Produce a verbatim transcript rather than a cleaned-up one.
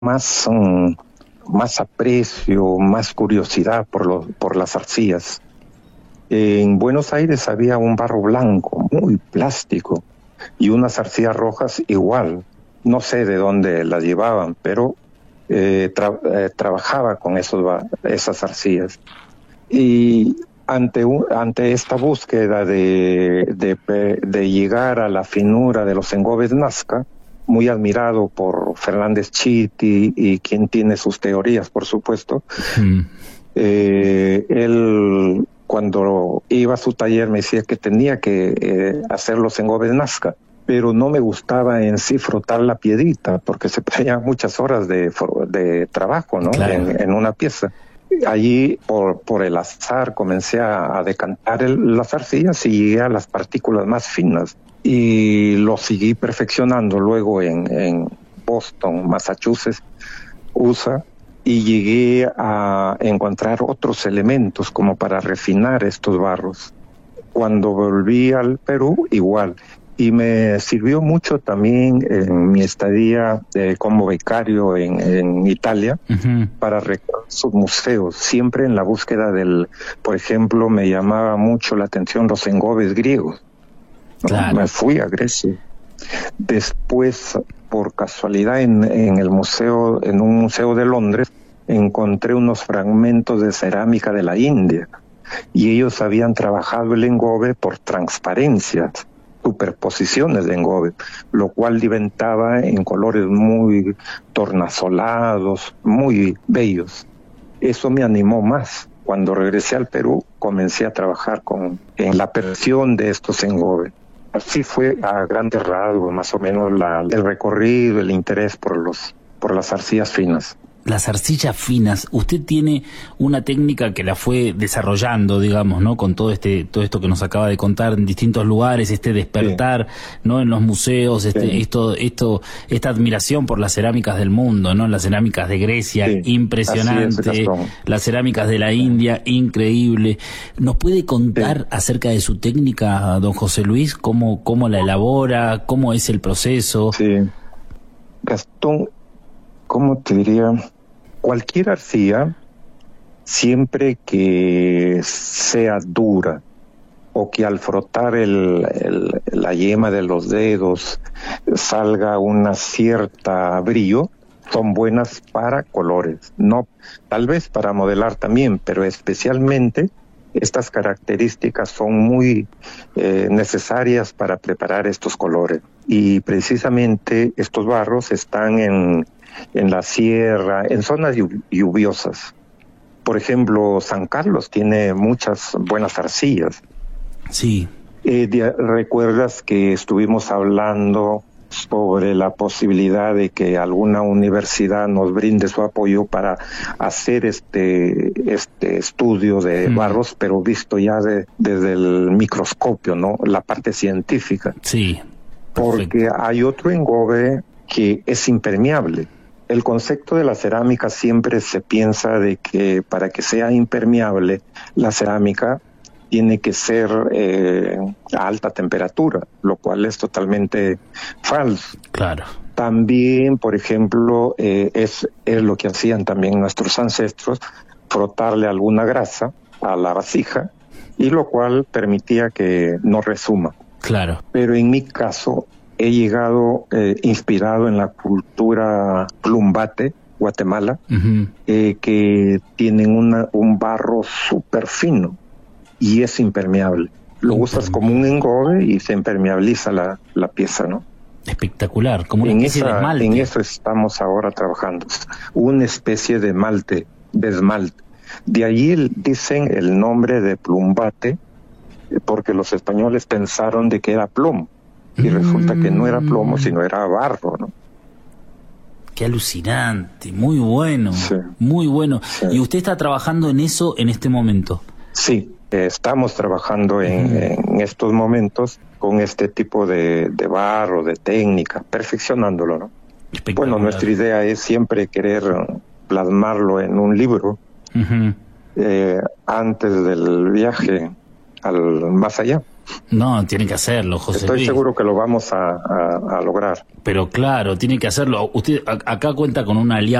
más, um, más aprecio, más curiosidad por, los, por las arcillas. En Buenos Aires había un barro blanco, muy plástico, y unas arcillas rojas igual. No sé de dónde las llevaban, pero eh, tra eh, trabajaba con esos, esas arcillas. Y ante, un, ante esta búsqueda de, de, de llegar a la finura de los engobes Nazca, muy admirado por Fernández Chiti y quien tiene sus teorías, por supuesto, mm. eh, él cuando iba a su taller me decía que tenía que eh, hacer los engobes Nazca, pero no me gustaba en sí frotar la piedrita, porque se pedían muchas horas de, de trabajo, ¿no? Claro. en, en una pieza. Allí, por, por el azar, comencé a, a decantar el, las arcillas y llegué a las partículas más finas. Y lo seguí perfeccionando luego en, en Boston, Massachusetts, U S A, y llegué a encontrar otros elementos como para refinar estos barros. Cuando volví al Perú, igual. Y me sirvió mucho también en mi estadía eh, como becario en, en Italia, uh-huh. para recorrer sus museos, siempre en la búsqueda del, por ejemplo, me llamaba mucho la atención los engobes griegos. Claro. Me fui a Grecia. Después, por casualidad, en, en el museo, en un museo de Londres, encontré unos fragmentos de cerámica de la India, y ellos habían trabajado el engobe por transparencias, superposiciones de engobe, lo cual diventaba en colores muy tornasolados, muy bellos. Eso me animó más. Cuando regresé al Perú, comencé a trabajar con, en la perfección de estos engobes. Así fue a grandes rasgos, más o menos, la, el recorrido, el interés por, los, por las arcillas finas. Las arcillas finas, usted tiene una técnica que la fue desarrollando, digamos, ¿no? Con todo este, todo esto que nos acaba de contar en distintos lugares, este despertar, sí. ¿no? En los museos, este, sí. esto, esto, esta admiración por las cerámicas del mundo, ¿no? Las cerámicas de Grecia, sí. impresionante, es, las cerámicas de la India, increíble. ¿Nos puede contar sí. acerca de su técnica, don José Luis? ¿Cómo, cómo la elabora? ¿Cómo es el proceso? Sí. Gastón, ¿cómo te diría? Cualquier arcilla, siempre que sea dura o que al frotar el, el, la yema de los dedos salga una cierta brillo, son buenas para colores. No, tal vez para modelar también, pero especialmente estas características son muy eh, necesarias para preparar estos colores. Y precisamente estos barros están en en la sierra, en zonas lluviosas. Por ejemplo, San Carlos tiene muchas buenas arcillas. Sí. Eh, de, ¿Recuerdas que estuvimos hablando sobre la posibilidad de que alguna universidad nos brinde su apoyo para hacer este este estudio de mm. barros, pero visto ya de, desde el microscopio, ¿no? La parte científica. Sí. Porque perfecto. Hay otro engobe que es impermeable. El concepto de la cerámica siempre se piensa de que para que sea impermeable, la cerámica tiene que ser eh, a alta temperatura, lo cual es totalmente falso. Claro. También, por ejemplo, eh, es, es lo que hacían también nuestros ancestros, frotarle alguna grasa a la vasija, y lo cual permitía que no resuma. Claro. Pero en mi caso, he llegado eh, inspirado en la cultura Plumbate, Guatemala, uh-huh. eh, que tienen una, un barro súper fino y es impermeable. Lo usas como un engobe y se impermeabiliza la, la pieza, ¿no? Espectacular, como una en especie esa, de esmalte. En eso estamos ahora trabajando, una especie de malte, de esmalte. De allí dicen el nombre de Plumbate, porque los españoles pensaron de que era plomo. Y resulta que no era plomo, sino era barro, ¿no? Qué alucinante, muy bueno, sí. muy bueno. Sí. ¿Y usted está trabajando en eso en este momento? Sí, eh, estamos trabajando en, uh-huh. en estos momentos con este tipo de, de barro, de técnica, perfeccionándolo, ¿no? Bueno, nuestra idea es siempre querer plasmarlo en un libro uh-huh. eh, antes del viaje al más allá. No, tiene que hacerlo, José Estoy Luis. seguro que lo vamos a, a, a lograr. Pero claro, tiene que hacerlo. Usted a- acá cuenta con una alianza.